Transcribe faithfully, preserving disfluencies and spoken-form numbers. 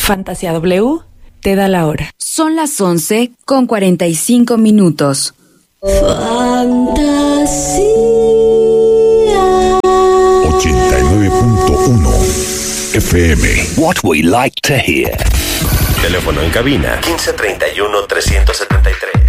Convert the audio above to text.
Fantasía W te da la hora. Son las once con cuarenta y cinco minutos. Fantasía ochenta y nueve punto uno F M. What we like to hear. Teléfono en cabina quince treinta y uno trescientos setenta y tres.